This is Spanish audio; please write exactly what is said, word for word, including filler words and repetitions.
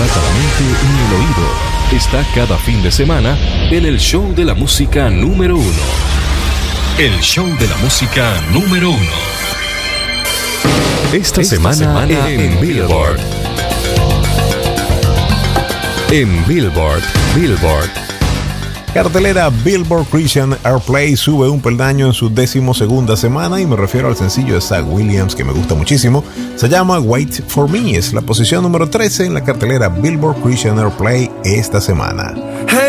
atrapa la mente en el oído. Está cada fin de semana en el show de la música número uno. El show de la música número uno. Esta, Esta semana, semana en, en Billboard. En Billboard, Billboard. Cartelera Billboard Christian Airplay sube un peldaño en su decimosegunda semana y me refiero al sencillo de Zach Williams que me gusta muchísimo. Se llama Wait For Me, es la posición número trece en la cartelera Billboard Christian Airplay esta semana. Hey.